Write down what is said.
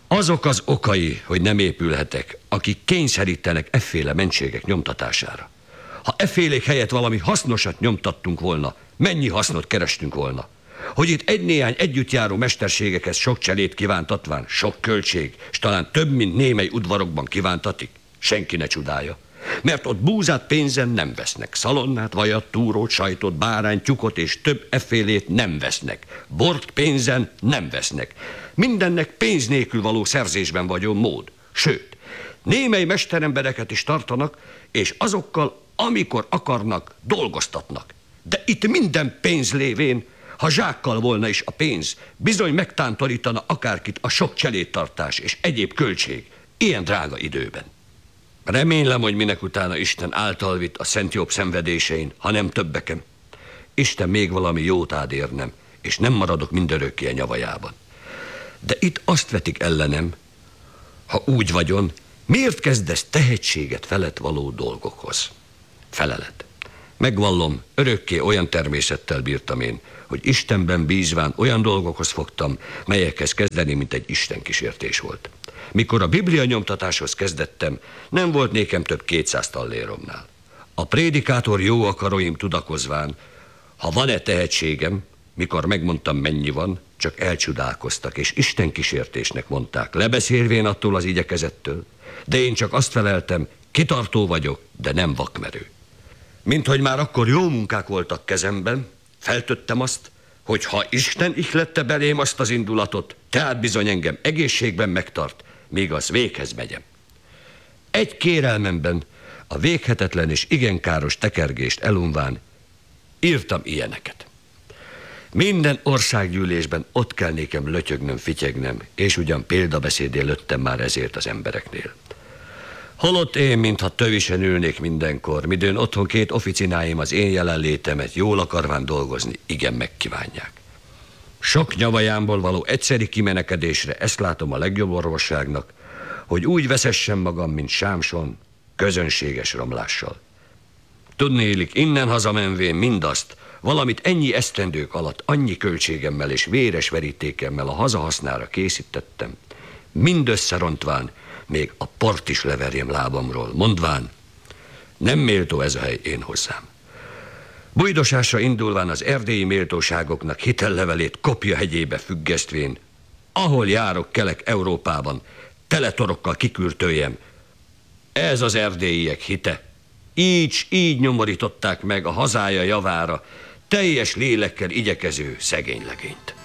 Azok az okai, hogy nem épülhetek, akik kényszerítenek efféle mentségek nyomtatására. Ha effélék helyett valami hasznosat nyomtattunk volna, mennyi hasznot kerestünk volna? Hogy itt egy-néhány együttjáró mesterségekhez sok cselét kívántatván, sok költség, és talán több, mint némely udvarokban kívántatik, senki ne csodálja. Mert ott búzát pénzen nem vesznek, szalonnát, vajat, túrót, sajtot, bárányt, tyukot és több effélét nem vesznek, bort pénzen nem vesznek. Mindennek pénz nélkül való szerzésben vagyó mód. Sőt, némely mesterembereket is tartanak, és azokkal, amikor akarnak, dolgoztatnak. De itt minden pénz lévén, ha zsákkal volna is a pénz, bizony megtántorítana akárkit a sok cselédtartás és egyéb költség, ilyen drága időben. Remélem, hogy minek utána Isten által vitt a Szent Jobb szenvedésein, ha nem többeken. Isten még valami jót ád érnem, és nem maradok mindörökké a nyavajában. De itt azt vetik ellenem, ha úgy vagyon, miért kezdesz tehetséget felett való dolgokhoz? Felelet. Megvallom, örökké olyan természettel bírtam én, hogy Istenben bízván olyan dolgokhoz fogtam, melyekhez kezdeni, mint egy istenkísértés volt. Mikor a Biblia nyomtatáshoz kezdettem, nem volt nékem több 200 talléromnál. A prédikátor jó akaróim tudakozván, ha van-e tehetségem, mikor megmondtam, mennyi van, csak elcsodálkoztak, és istenkísértésnek mondták, lebeszélvén attól az igyekezettől. De én csak azt feleltem, kitartó vagyok, de nem vakmerő. Minthogy már akkor jó munkák voltak kezemben, feltöttem azt, hogy ha Isten ihlette belém azt az indulatot, tehát bizony engem egészségben megtart, míg az véghez megyem. Egy kérelmemben a véghetetlen és igen káros tekergést elunván írtam ilyeneket. Minden országgyűlésben ott kell nékem lötyögnöm, fityegnem, és ugyan példabeszédé lőttem már ezért az embereknél. Holott én, mintha tövisen ülnék mindenkor, midőn otthon 2 oficináim az én jelenlétemet jól akarván dolgozni, igen megkívánják. Sok nyavajámból való egyszeri kimenekedésre ezt látom a legjobb orvosságnak, hogy úgy veszessem magam, mint Sámson, közönséges romlással. Tudnélik, innen hazamenvén mindazt, valamit ennyi esztendők alatt annyi költségemmel és véres verítékemmel a hazahasznára készítettem, mind összerontván, még a port is leverjem lábamról, mondván, nem méltó ez a hely én hozzám. Bújdosásra indulván az erdélyi méltóságoknak hitellevelét Kopja hegyébe függesztvén, ahol járok Kelet-Európában, teletorokkal kikürtöljem, ez az erdélyiek hite. Így nyomorították meg a hazája javára teljes lélekkel igyekező szegény legényt.